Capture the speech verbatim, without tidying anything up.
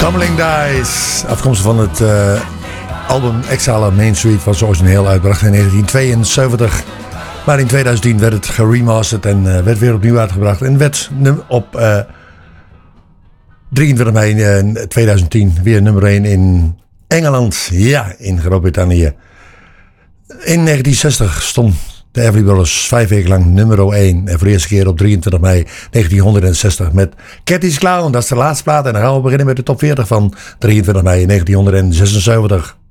Tumbling Dice, afkomstig van het uh, album Exile Main Street, was origineel uitgebracht in negentien tweeënzeventig. Maar in tweeduizend tien werd het geremasterd en uh, werd weer opnieuw uitgebracht. En werd op uh, drieëntwintig mei tweeduizend tien weer nummer één in Engeland. Ja, in Groot-Brittannië. In negentien zestig stond de Everly Brothers vijf weken lang nummer één. En voor de eerste keer op drieëntwintig mei negentienhonderdzestig met Cathy's Clown. Dat is de laatste plaat. En dan gaan we beginnen met de top veertig van drieëntwintig mei negentienhonderdzesenzeventig.